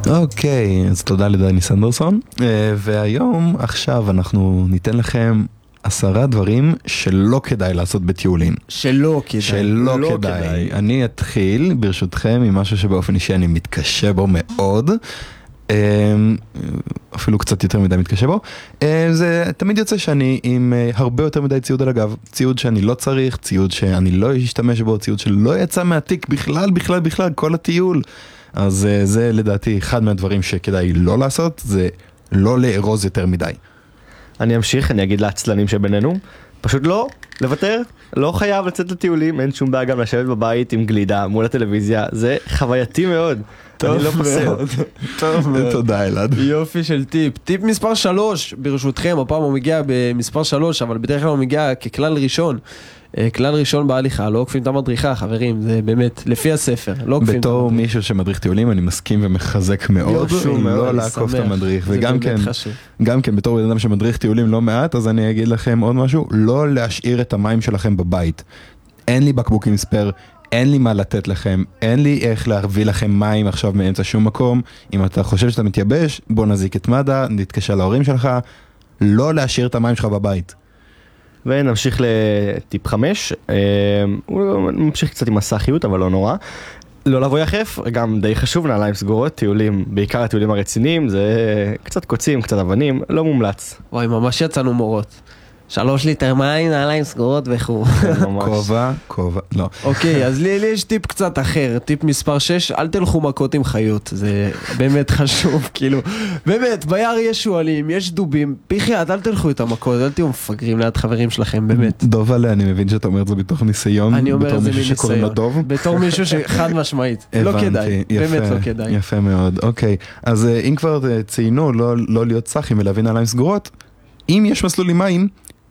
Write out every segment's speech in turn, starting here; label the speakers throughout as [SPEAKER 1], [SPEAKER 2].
[SPEAKER 1] אוקיי, אז תודה לדני סנדרסון, והיום, עכשיו אנחנו ניתן לכם 10 דברים שלא כדאי לעשות בטיולים.
[SPEAKER 2] שלא כדאי.
[SPEAKER 1] שלא כדאי. אני אתחיל ברשותכם עם משהו שבאופן אישי אני מתקשה בו מאוד, אפילו קצת יותר מדי מתקשה בו. זה תמיד יוצא שאני עם הרבה יותר מדי ציוד על הגב, ציוד שאני לא צריך, ציוד שאני לא אשתמש בו, ציוד שלא יצא מהתיק בכלל, כל הטיול. אז זה לדעתי אחד מהדברים שכדאי לא לעשות, זה לא לארוז יותר מדי.
[SPEAKER 3] אני אמשיך, אני אגיד לעצלנים שבינינו, פשוט לא, לוותר, לא חייב לצאת לטיולים, אין שום בעיה גם לשבת בבית עם גלידה מול הטלוויזיה, זה חווייתי מאוד, אני לא פוסל.
[SPEAKER 2] טוב מאוד.
[SPEAKER 1] תודה אלעד.
[SPEAKER 2] יופי של טיפ. טיפ מספר 3, ברשותכם, הפעם הוא מגיע במספר 3, אבל בדרך כלל הוא מגיע ככלל ראשון. כלל ראשון בהליכה, לא עוקפים את המדריכה, חברים, זה באמת, לפי הספר, לא עוקפים את המדריכה.
[SPEAKER 1] בתור מישהו שמדריך טיולים, אני מסכים ומחזק מאוד, לא לעקוף את המדריך, וגם כן, בתור בן אדם שמדריך טיולים לא מעט, אז אני אגיד לכם עוד משהו, לא להשאיר את המים שלכם בבית. אין לי בקבוקים ספר, אין לי מה לתת לכם, אין לי איך להביא לכם מים עכשיו מאמצע שום מקום. אם אתה חושב שאתה מתייבש, בוא נזיק את מד"א, נתקשר להורים שלך, לא להשאיר את המים שלך בבית.
[SPEAKER 3] ונמשיך לטיפ 5, הוא ממשיך קצת עם הסחיות, אבל לא נורא. לא לבוא יחף, גם די חשוב, נעליים סגורות, טיולים, בעיקר הטיולים הרציניים, זה קצת קוצים, קצת אבנים, לא מומלץ.
[SPEAKER 2] וואי, ממש יצאנו מורות. 3 ליטר מים, נעליים סגורות וכו'.
[SPEAKER 1] כובע, לא.
[SPEAKER 2] אוקיי, אז לי יש טיפ קצת אחר, טיפ מספר 6, אל תלכו מכות עם חיות, זה באמת חשוב, כאילו, באמת, ביער יש שואלים, יש דובים, בחייאת, אל תלכו את המכות, אל תהיו מפגרים ליד חברים שלכם, באמת.
[SPEAKER 1] דוב עליה, אני מבין שאתה אומר את זה בתוך ניסיון,
[SPEAKER 2] אני אומר את זה מניסיון,
[SPEAKER 1] בתור
[SPEAKER 2] מישהו שחד משמעית, לא כדאי, באמת לא כדאי.
[SPEAKER 1] יפה מאוד, אוקיי, אז אם כבר ציינו לא להיות צחים ולהבין נעליים סגורות, אם יש מסלול מים,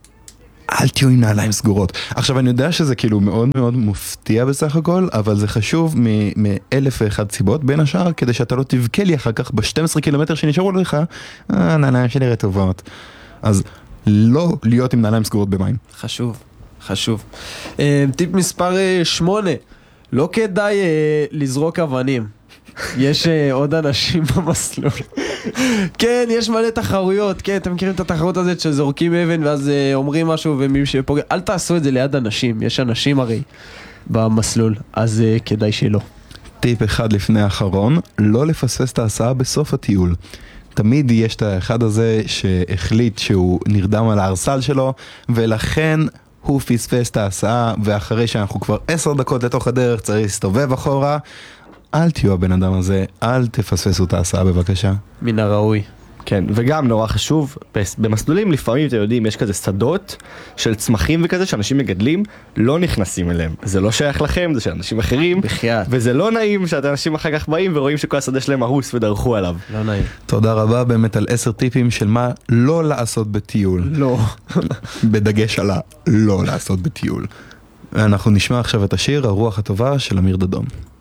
[SPEAKER 1] אל תהיו עם נעליים סגורות. עכשיו אני יודע שזה כאילו מאוד מאוד מופתיע בסך הכל, אבל זה חשוב מ-1001 סיבות, בין השאר כדי שאתה לא תבכה לי אחר כך ב-12 קילומטר שנשארו לך, נעליים שלי רטובות. אז לא להיות עם נעליים סגורות במים.
[SPEAKER 2] חשוב. טיפ מספר 8, לא כדאי לזרוק אבנים. יש עוד אנשים במסלול. כן, יש מלא תחרויות. כן, אתם מכירים את התחרות הזאת שזורקים אבן ואז אומרים משהו ומי שפוגע. אל תעשו את זה ליד אנשים. יש אנשים הרי במסלול, אז כדאי שלא.
[SPEAKER 1] טיפ אחד לפני האחרון, לא לפספס את ההסעה בסוף הטיול. תמיד יש את האחד הזה שהחליט שהוא נרדם על הארסל שלו, ולכן הוא פספס את ההסעה, ואחרי שאנחנו כבר 10 דקות לתוך הדרך צריך להסתובב אחורה. אל תהיו הבן אדם הזה, אל תפספסו את ההסעה בבקשה.
[SPEAKER 2] מן הראוי.
[SPEAKER 3] כן, וגם נורא חשוב, במסלולים לפעמים אתם יודעים, יש כזה שדות של צמחים וכזה שאנשים מגדלים, לא נכנסים אליהם. זה לא שייך לכם, זה של אנשים אחרים.
[SPEAKER 2] בחייאת.
[SPEAKER 3] וזה לא נעים שאתם אנשים אחר כך באים ורואים שכל השדה שלהם הרוס ודרכו עליו.
[SPEAKER 2] לא נעים.
[SPEAKER 1] תודה רבה באמת על 10 טיפים של מה לא לעשות בטיול.
[SPEAKER 2] לא.
[SPEAKER 1] בדגש על לא לעשות בטיול. אנחנו נשמע עכשיו את השיר הרוח הטובה של אמיר דדון.